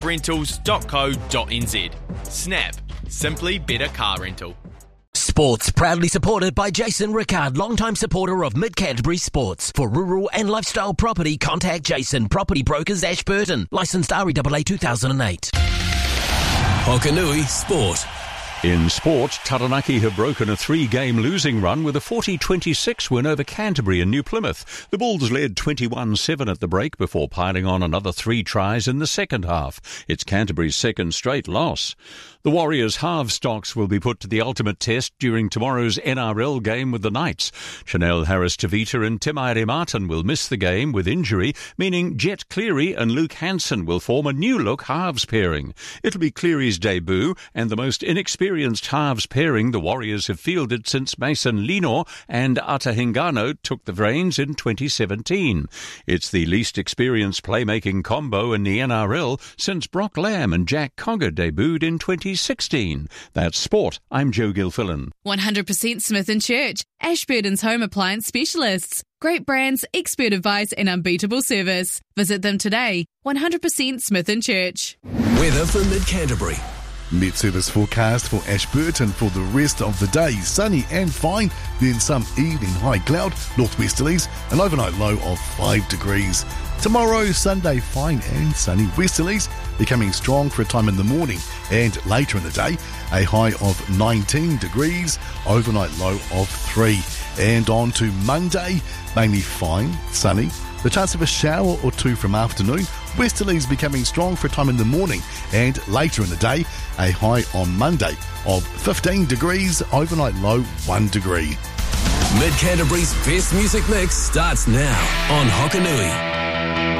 snap-rentals.co.nz. Snap. Simply better car rental. Sports proudly supported by Jason Rickard, long-time supporter of Mid-Canterbury Sports. For rural and lifestyle property, contact Jason, Property Brokers, Ashburton. Licensed REAA 2008. Hokanui Sport. In sport, Taranaki have broken a 3-game losing run with a 40-26 win over Canterbury and New Plymouth. The Bulls led 21-7 at the break before piling on another 3 tries in the second half. It's Canterbury's second straight loss. The Warriors' half stocks will be put to the ultimate test during tomorrow's NRL game with the Knights. Chanel Harris-Tavita and Tim Martin will miss the game with injury, meaning Jet Cleary and Luke Hanson will form a new-look halves pairing. It'll be Cleary's debut and the most inexperienced halves pairing the Warriors have fielded since Mason Lino and Ata Hingano took the reins in 2017. It's the least experienced playmaking combo in the NRL since Brock Lamb and Jack Cogger debuted in 2016. That's sport. I'm Joe Gilfillan. 100% Smith & Church, Ashburton's home appliance specialists. Great brands, expert advice and unbeatable service. Visit them today. 100% Smith & Church. Weather for Mid-Canterbury. Met service forecast for Ashburton for the rest of the day. Sunny and fine, then some evening high cloud, northwesterlies, an overnight low of 5 degrees. Tomorrow, Sunday, fine and sunny westerlies, becoming strong for a time in the morning and later in the day, a high of 19 degrees, overnight low of 3. And on to Monday, mainly fine, sunny, the chance of a shower or 2 from afternoon, westerlies becoming strong for a time in the morning and later in the day, a high on Monday of 15 degrees, overnight low 1 degree. Mid-Canterbury's best music mix starts now on Hokanui.